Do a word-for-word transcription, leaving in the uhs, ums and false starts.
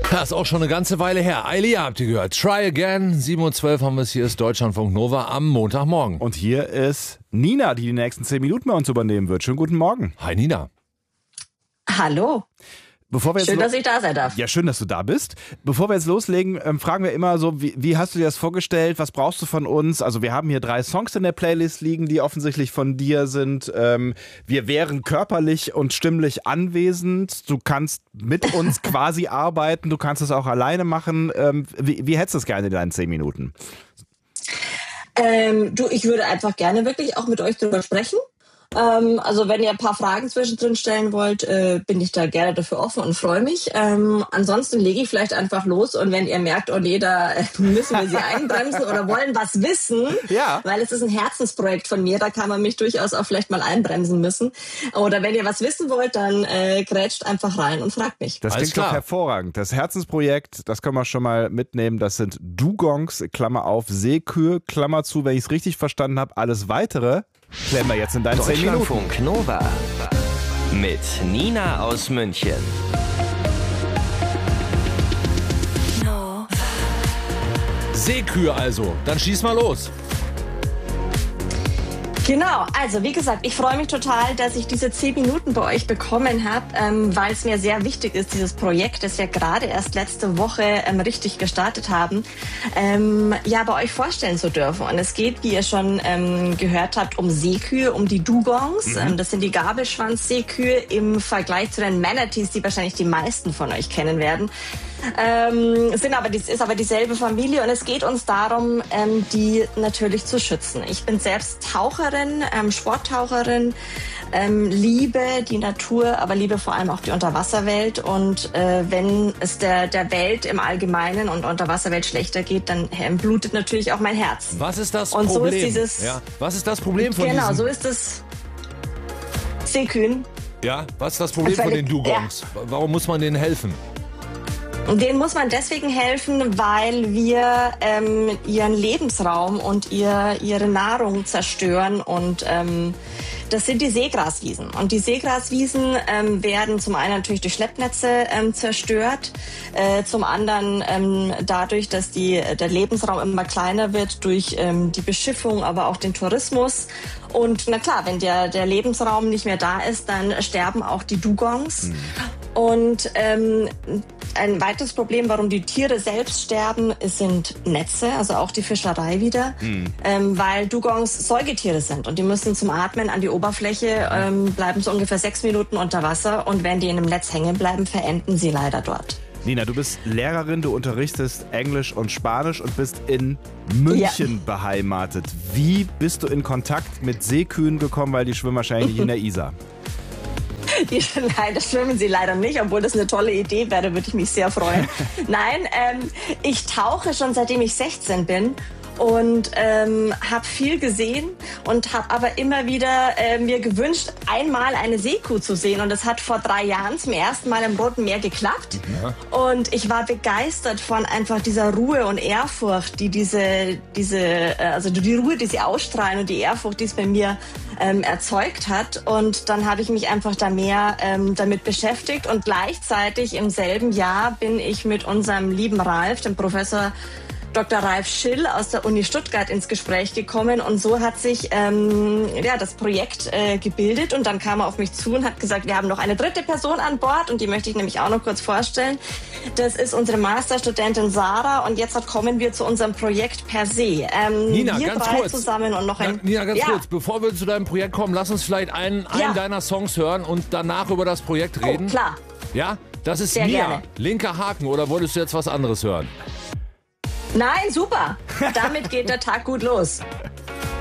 Das ist auch schon eine ganze Weile her. Eilia habt ihr gehört. Try Again. sieben Uhr zwölf haben wir es. Hier ist Deutschlandfunk Nova am Montagmorgen. Und hier ist Nina, die die nächsten zehn Minuten bei uns übernehmen wird. Schönen guten Morgen. Hi Nina. Hallo. Bevor wir jetzt Schön, lo- dass ich da sein darf. Ja, schön, dass du da bist. Bevor wir jetzt loslegen, ähm, fragen wir immer so, wie, wie hast du dir das vorgestellt? Was brauchst du von uns? Also wir haben hier drei Songs in der Playlist liegen, die offensichtlich von dir sind. Ähm, wir wären körperlich und stimmlich anwesend. Du kannst mit uns quasi arbeiten. Du kannst es auch alleine machen. Ähm, wie, wie hättest du es gerne in deinen zehn Minuten? Ähm, du, ich würde einfach gerne wirklich auch mit euch drüber sprechen. Ähm, also wenn ihr ein paar Fragen zwischendrin stellen wollt, äh, bin ich da gerne dafür offen und freue mich. Ähm, ansonsten lege ich vielleicht einfach los und wenn ihr merkt, oh nee, da äh, müssen wir sie einbremsen oder wollen was wissen, Ja. weil es ist ein Herzensprojekt von mir, da kann man mich durchaus auch vielleicht mal einbremsen müssen. Oder wenn ihr was wissen wollt, dann äh, grätscht einfach rein und fragt mich. Das Alles klingt klar. doch hervorragend. Das Herzensprojekt, das können wir schon mal mitnehmen. Das sind Dugongs, Klammer auf, Seekühe, Klammer zu, wenn ich es richtig verstanden habe. Alles Weitere klären wir jetzt in deinen zehn Minuten. Deutschlandfunk Nova mit Nina aus München. Seekühe also. Dann schieß mal los. Genau, also wie gesagt, ich freue mich total, dass ich diese zehn Minuten bei euch bekommen habe, ähm, weil es mir sehr wichtig ist, dieses Projekt, das wir gerade erst letzte Woche ähm, richtig gestartet haben, ähm, ja bei euch vorstellen zu dürfen. Und es geht, wie ihr schon ähm, gehört habt, um Seekühe, um die Dugongs. Mhm. Ähm, das sind die Gabelschwanz-Seekühe im Vergleich zu den Manatees, die wahrscheinlich die meisten von euch kennen werden. Ähm, sind aber, dies ist aber dieselbe Familie und es geht uns darum, ähm, die natürlich zu schützen. Ich bin selbst Taucherin, ähm, Sporttaucherin, ähm, liebe die Natur, aber liebe vor allem auch die Unterwasserwelt und äh, wenn es der, der Welt im Allgemeinen und Unterwasserwelt schlechter geht, dann ähm, blutet natürlich auch mein Herz. Was ist das Und so Problem? ist dieses- ja. Was ist das Problem von Genau, diesen... so ist es. Seekühen. Ja, was ist das Problem von Völlig- den Dugongs? Warum muss man denen helfen? Und denen muss man deswegen helfen, weil wir ähm, ihren Lebensraum und ihr, ihre Nahrung zerstören. Und ähm, das sind die Seegraswiesen. Und die Seegraswiesen ähm, werden zum einen natürlich durch Schleppnetze ähm, zerstört, äh, zum anderen ähm, dadurch, dass die, der Lebensraum immer kleiner wird durch ähm, die Beschiffung, aber auch den Tourismus. Und na klar, wenn der, der Lebensraum nicht mehr da ist, dann sterben auch die Dugongs. Mhm. Und ähm, ein weiteres Problem, warum die Tiere selbst sterben, sind Netze, also auch die Fischerei wieder, mhm. ähm, weil Dugongs Säugetiere sind und die müssen zum Atmen an die Oberfläche, ähm, bleiben so ungefähr sechs Minuten unter Wasser und wenn die in einem Netz hängen bleiben, verenden sie leider dort. Nina, du bist Lehrerin, du unterrichtest Englisch und Spanisch und bist in München ja. beheimatet. Wie bist du in Kontakt mit Seekühen gekommen, weil die schwimmen wahrscheinlich nicht in der Isar? Die, nein, das schwimmen sie leider nicht, obwohl das eine tolle Idee wäre, würde ich mich sehr freuen. Nein, ähm, ich tauche schon seitdem ich sechzehn bin und ähm, habe viel gesehen und habe aber immer wieder äh, mir gewünscht, einmal eine Seekuh zu sehen. Und das hat vor drei Jahren zum ersten Mal im Roten Meer geklappt. Ja. Und ich war begeistert von einfach dieser Ruhe und Ehrfurcht, die diese, diese, also die Ruhe, die sie ausstrahlen und die Ehrfurcht, die es bei mir ähm, erzeugt hat. Und dann habe ich mich einfach da mehr ähm, damit beschäftigt. Und gleichzeitig im selben Jahr bin ich mit unserem lieben Ralf, dem Professor Doktor Ralf Schill aus der Uni Stuttgart ins Gespräch gekommen und so hat sich ähm, ja, das Projekt äh, gebildet und dann kam er auf mich zu und hat gesagt, wir haben noch eine dritte Person an Bord und die möchte ich nämlich auch noch kurz vorstellen. Das ist unsere Masterstudentin Sarah und jetzt kommen wir zu unserem Projekt per se. Ähm, Nina, wir ganz drei kurz. zusammen und noch ein... Nina, ganz ja. kurz, bevor wir zu deinem Projekt kommen, lass uns vielleicht einen, einen Ja. deiner Songs hören und danach über das Projekt reden. Oh, klar. Ja, das ist Sehr Mia, gerne. linker Haken, oder wolltest du jetzt was anderes hören? Nein, super. Damit geht der Tag gut los.